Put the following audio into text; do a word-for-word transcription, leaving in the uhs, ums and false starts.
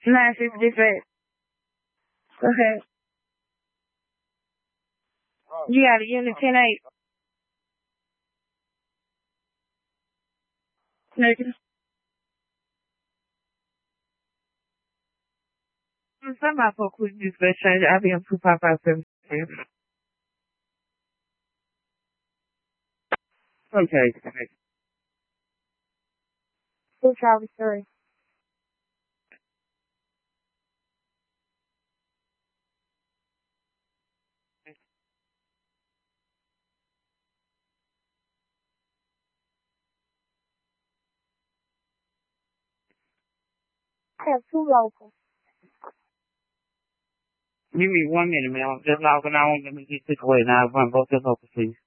nine fifty-six. Go ahead. You got a unit ten eight. Nigga. Somebody for quick dispatch change. I'll be on two five five seven. Okay. Two Charlie three. I have two locals. Give me one minute, man. I'm just logging on. Let me get this away now. I run both the local, please.